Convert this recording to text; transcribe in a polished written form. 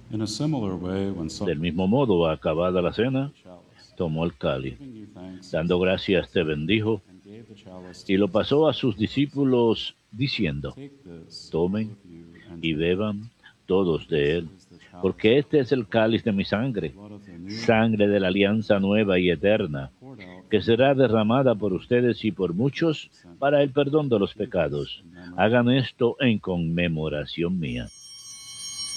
In a similar way, when Del supper mismo modo, acabada la cena, was chalice, tomó el cáliz. giving you thanks, he Dando said, gracias, te bendijo and gave the chalice y to lo his pasó a sus disciples, saying, discípulos, diciendo: "Take this, all Tomen of you, and y drink of it, beban for todos this de él, is the chalice porque of este my es el blood, cáliz de mi the sangre, blood of the new sangre de la alianza nueva y eterna, poured out que for many será for derramada por many ustedes y por for muchos sin. para el perdón de los Do this pecados. in memory of Hagan me." esto en conmemoración mía.